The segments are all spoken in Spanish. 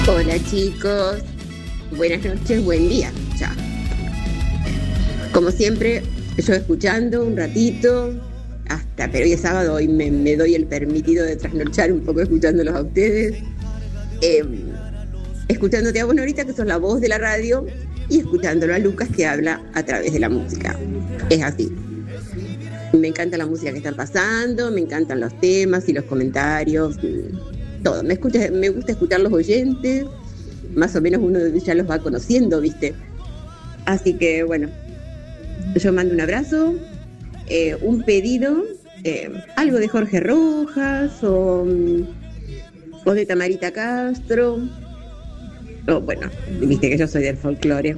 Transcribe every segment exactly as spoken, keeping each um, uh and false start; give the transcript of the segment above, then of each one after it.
Hola chicos, buenas noches, buen día, ya. Como siempre, yo escuchando un ratito, hasta, pero hoy es sábado y me, me doy el permitido de trasnochar un poco escuchándolos a ustedes. Eh, escuchándote a vos, Norita, que sos la voz de la radio, y escuchándolo a Lucas, que habla a través de la música. Es así. Me encanta la música que están pasando, me encantan los temas y los comentarios, todo. Me, escucha, me gusta escuchar los oyentes, más o menos uno ya los va conociendo, ¿viste? Así que, bueno, yo mando un abrazo, eh, un pedido, eh, algo de Jorge Rojas o, o de Tamarita Castro. O, bueno, viste que yo soy del folclore.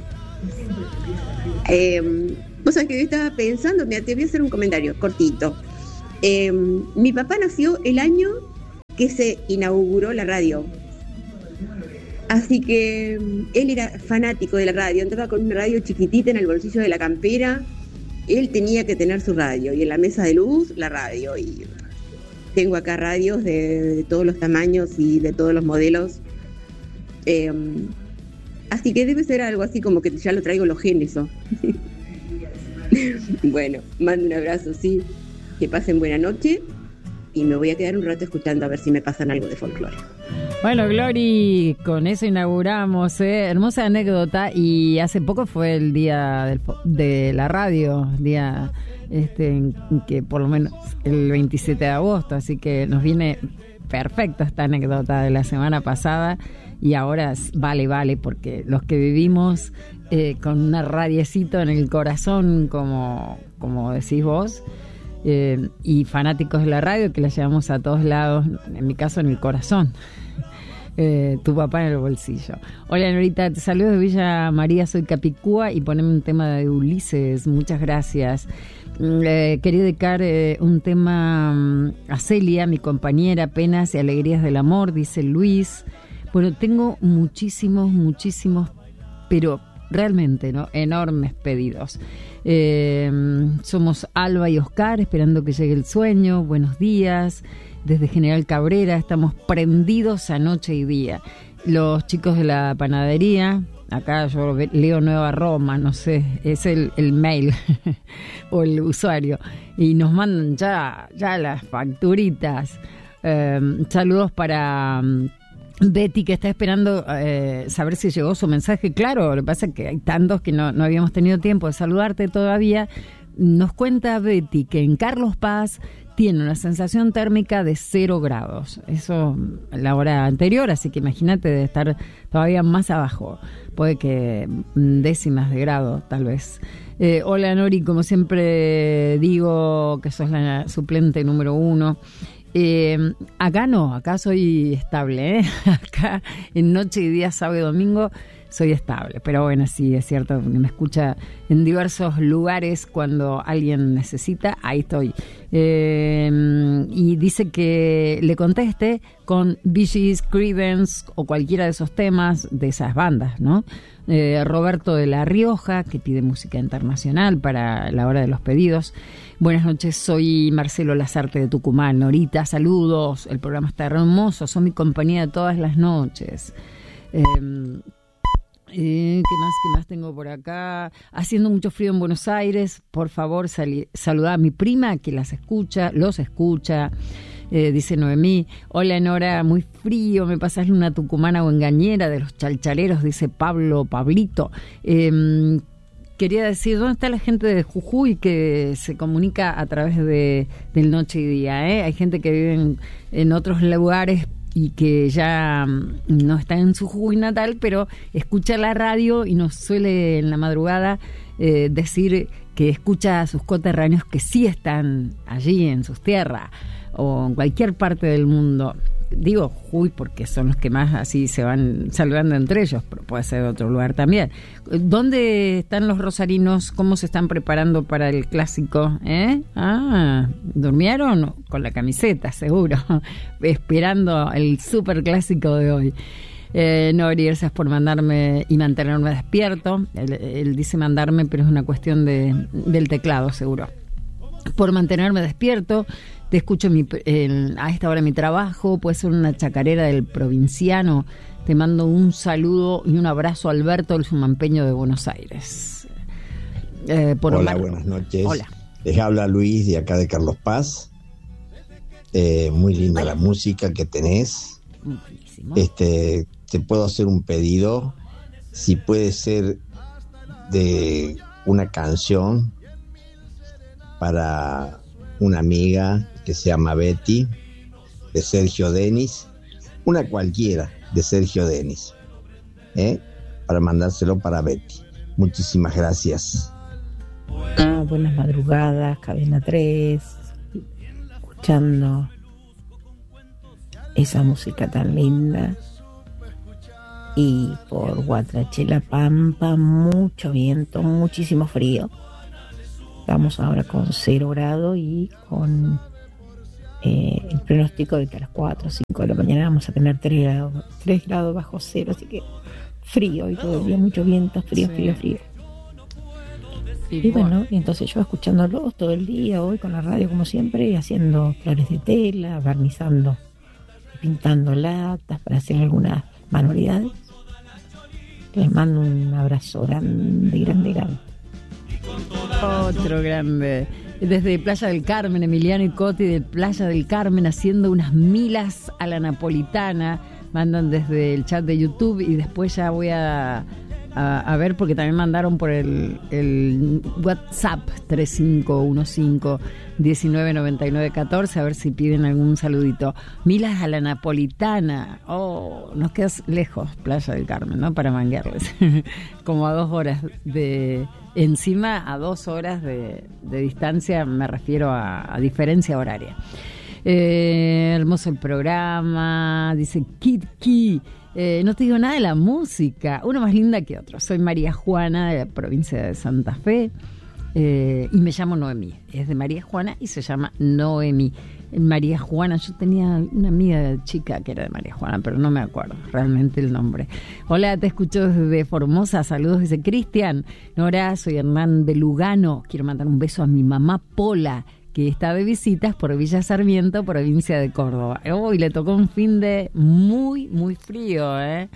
Eh, Vos sabés que yo estaba pensando, mira, te voy a hacer un comentario cortito. Eh, mi papá nació el año que se inauguró la radio. Así que él era fanático de la radio, andaba con una radio chiquitita en el bolsillo de la campera. Él tenía que tener su radio, y en la mesa de luz, la radio. Y tengo acá radios de, de todos los tamaños y de todos los modelos. Eh, así que debe ser algo así como que ya lo traigo los genes, ¿o? Bueno, mando un abrazo, sí. Que pasen buena noche. Y me voy a quedar un rato escuchando a ver si me pasan algo de folclore. Bueno, Glory, con eso inauguramos, ¿eh? Hermosa anécdota. Y hace poco fue el día del, de la radio, día este que por lo menos el veintisiete de agosto, así que nos viene perfecto esta anécdota de la semana pasada. Y ahora vale, vale, porque los que vivimos eh, con una radiecito en el corazón, como, como decís vos, eh, y fanáticos de la radio, que la llevamos a todos lados, en mi caso en el corazón, eh, tu papá en el bolsillo. Hola Norita, te saludo de Villa María, soy Capicúa, y poneme un tema de Ulises, muchas gracias. Eh, quería dedicar eh, un tema um, a Celia, mi compañera, Penas y Alegrías del Amor, dice Luis. Bueno, tengo muchísimos, muchísimos, pero realmente, ¿no? Enormes pedidos. Eh, somos Alba y Oscar, esperando que llegue el sueño. Buenos días. Desde General Cabrera estamos prendidos a noche y día. Los chicos de la panadería, acá yo leo Nueva Roma, no sé, es el, el mail o el usuario. Y nos mandan ya, ya las facturitas. Eh, saludos para Betty, que está esperando eh, saber si llegó su mensaje. Claro, lo que pasa es que hay tantos que no, no habíamos tenido tiempo de saludarte todavía. Nos cuenta Betty que en Carlos Paz tiene una sensación térmica de cero grados. Eso la hora anterior, así que imagínate de estar todavía más abajo. Puede que décimas de grado, tal vez. Eh, hola Nori, como siempre digo que sos la suplente número uno. Eh, acá no, acá soy estable, ¿eh? Acá en noche y día, sábado y domingo soy estable, pero bueno, sí, es cierto que me escucha en diversos lugares cuando alguien necesita, ahí estoy. Eh, y dice que le conteste con Bee Gees, Creedence o cualquiera de esos temas de esas bandas, ¿no? Eh, Roberto de La Rioja, que pide música internacional para la hora de los pedidos. Buenas noches, soy Marcelo Lazarte de Tucumán. Norita, saludos, el programa está hermoso, son mi compañía de todas las noches. Eh, eh, ¿Qué más, qué más tengo por acá? Haciendo mucho frío en Buenos Aires, por favor sali- saludá a mi prima que las escucha, los escucha. Eh, dice Noemí, hola Nora, muy frío, me pasas una tucumana o engañera de los chalchaleros, dice Pablo, Pablito. Eh, quería decir, ¿dónde está la gente de Jujuy que se comunica a través de del Noche y Día? ¿eh? Hay gente que vive en, en otros lugares y que ya no está en su Jujuy natal, pero escucha la radio y nos suele en la madrugada eh, decir que escucha a sus coterráneos que sí están allí en sus tierras o en cualquier parte del mundo. Digo Jujuy porque son los que más así se van saludando entre ellos, pero puede ser de otro lugar también. ¿Dónde están los rosarinos? ¿Cómo se están preparando para el clásico? ¿Eh? Ah, ¿durmieron? Con la camiseta, seguro, esperando el super clásico de hoy. Eh, Nori, gracias por mandarme y mantenerme despierto. Él, él dice mandarme, pero es una cuestión de, del teclado, seguro. por mantenerme despierto. Te escucho en mi, en, a esta hora en mi trabajo, puede ser una chacarera del provinciano. Te mando un saludo y un abrazo, Alberto, el sumampeño de Buenos Aires. Eh, por Hola, Omar... buenas noches. Hola. Les habla Luis de acá de Carlos Paz. Eh, muy linda Hola. La música que tenés. Buenísimo. Este, te puedo hacer un pedido, si puede ser de una canción para una amiga que se llama Betty, de Sergio Denis, una cualquiera de Sergio Denis, ¿eh? Para mandárselo para Betty. Muchísimas gracias. Ah, buenas madrugadas, Cadena tres, escuchando esa música tan linda. Y por Guatrachela Pampa, mucho viento, muchísimo frío. Estamos ahora con cero grado y con eh, el pronóstico de que a las cuatro o cinco de la mañana vamos a tener tres grados, tres grados bajo cero, así que frío y todo el día, mucho viento, frío, Sí. frío, frío. Y Y bueno, y entonces yo escuchándolos todo el día, hoy con la radio como siempre, haciendo flores de tela, barnizando, pintando latas para hacer algunas manualidades. Les mando un abrazo grande, grande, grande. Otro grande. Desde Playa del Carmen, Emiliano y Coti de Playa del Carmen haciendo unas milas a la napolitana. Mandan desde el chat de YouTube y después ya voy a, a, a ver porque también mandaron por el, el WhatsApp tres cinco uno cinco uno nueve nueve nueve uno cuatro a ver si piden algún saludito. Milas a la napolitana. Oh, nos quedas lejos, Playa del Carmen, ¿no? Para manguearles. Como a dos horas de... Encima a dos horas de, de distancia, me refiero a, a diferencia horaria. Eh, hermoso el programa, dice Kitki. Eh, no te digo nada de la música, una más linda que otra. Soy María Juana de la provincia de Santa Fe eh, y me llamo Noemí. Es de María Juana y se llama Noemí. María Juana, yo tenía una amiga chica que era de María Juana, pero no me acuerdo realmente el nombre. Hola, te escucho desde Formosa, saludos, dice Cristian. Nora, soy Hernán de Lugano, quiero mandar un beso a mi mamá Pola, que está de visitas por Villa Sarmiento, provincia de Córdoba. Uy, le tocó un fin de muy, muy frío, ¿eh?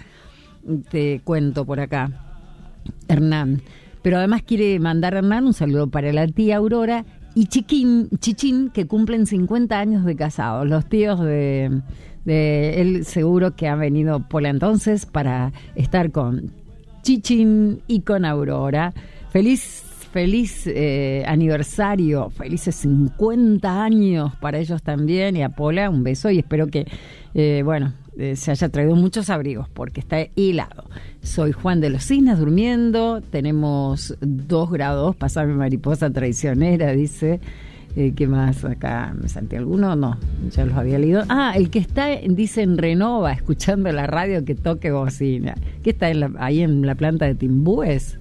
Te cuento por acá, Hernán. Pero además quiere mandar, Hernán, un saludo para la tía Aurora y Chiquín, Chichín, que cumplen cincuenta años de casados. Los tíos de, de él seguro que han venido por entonces para estar con Chichín y con Aurora. Feliz, feliz eh, aniversario, felices cincuenta años para ellos también. Y a Pola un beso y espero que, eh, bueno, eh, se haya traído muchos abrigos porque está helado. Soy Juan de los Cisnes durmiendo, tenemos dos grados, pasame mariposa traicionera, dice. Eh, ¿Qué más acá? ¿Me salté alguno? No, ya los había leído. Ah, el que está, dice en Renova, escuchando la radio, que toque bocina. ¿Qué está en la, ahí en la planta de Timbúes?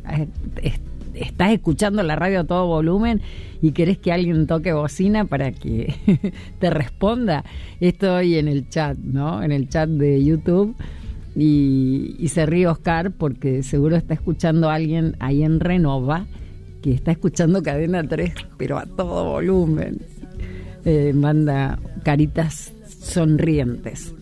¿Estás escuchando la radio a todo volumen y querés que alguien toque bocina para que te responda? Estoy en el chat, ¿no? En el chat de YouTube. Y, y se ríe Oscar porque seguro está escuchando a alguien ahí en Renova que está escuchando Cadena tres, pero a todo volumen. Eh, manda caritas sonrientes.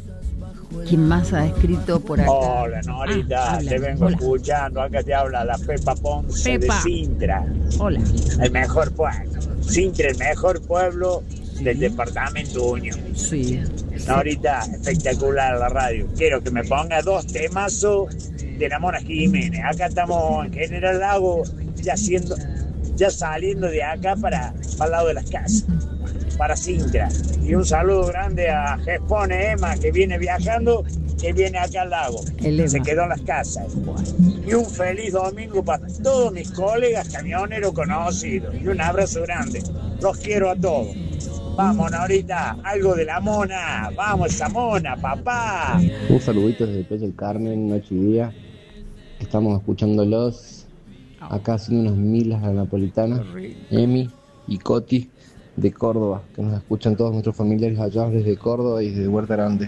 ¿Quién más ha escrito por acá? Hola, Norita, Ah, habla. te vengo Hola. escuchando. Acá te habla la Pepa Ponce Pepa. de Sintra, Hola. el mejor pueblo. Sintra, el mejor pueblo del departamento Unión. Sí. Norita, espectacular la radio. Quiero que me ponga dos temazos de la Mona Jiménez. Acá estamos en General Lago, ya siendo, ya saliendo de acá para, para el lado de las casas, para Sintra. Y un saludo grande a Gespone Emma, que viene viajando, que viene acá al lago. El Emma. Se quedó en las casas. Y un feliz domingo para todos mis colegas camioneros conocidos. Y un abrazo grande. Los quiero a todos. Vamos, Norita, algo de la mona. Vamos, esa mona, papá. Un saludito desde Playa del Carmen, noche y día. Estamos escuchándolos acá haciendo unas milas a la napolitana. Emi y Coti de Córdoba, que nos escuchan todos nuestros familiares allá desde Córdoba y desde Huerta Grande.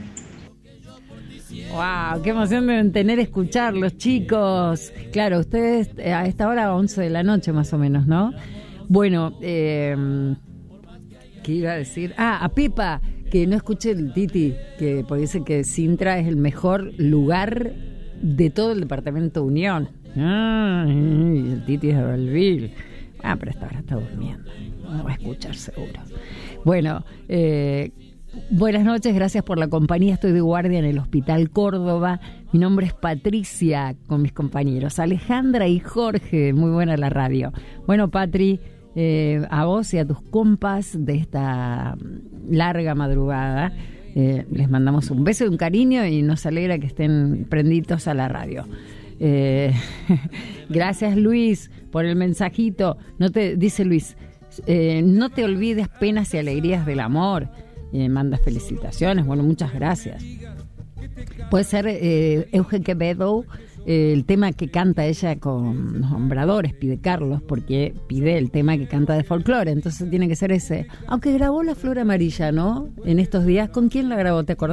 Wow, qué emoción deben tener escucharlos, chicos. Claro, ustedes a esta hora, once de la noche más o menos, ¿no? Bueno, eh, ¿qué iba a decir? Ah, a Pepa, que no escuche el Titi, que porque dice que Sintra es el mejor lugar de todo el departamento Unión. Ah, y el Titi es de Belleville. Ah, pero esta hora está durmiendo. No va a escuchar seguro. Bueno, eh, buenas noches, gracias por la compañía. Estoy de guardia en el Hospital Córdoba. Mi nombre es Patricia, con mis compañeros Alejandra y Jorge. Muy buena la radio. Bueno, Patri, eh, a vos y a tus compas de esta larga madrugada, eh, les mandamos un beso y un cariño y nos alegra que estén prendidos a la radio. Eh, gracias, Luis, por el mensajito. No te dice Luis, eh, no te olvides penas y alegrías del amor. Eh, manda felicitaciones. Bueno, muchas gracias. Puede ser eh, Eugen Quevedo, eh, el tema que canta ella con los Hombradores, pide Carlos, porque pide el tema que canta de folclore. Entonces tiene que ser ese. Aunque grabó La Flor Amarilla, ¿no? En estos días, ¿con quién la grabó? ¿Te acordás?